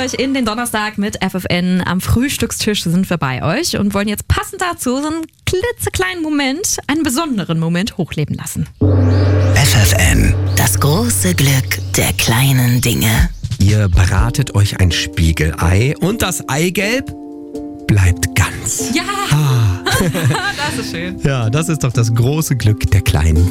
euch in den Donnerstag mit FFN. Am Frühstückstisch sind wir bei euch und wollen jetzt passend dazu so einen klitzekleinen Moment, einen besonderen Moment hochleben lassen. FFN. Das große Glück der kleinen Dinge. Ihr bratet euch ein Spiegelei und das Eigelb bleibt ganz. Ja, das ist schön. Ja, das ist doch das große Glück der kleinen Dinge.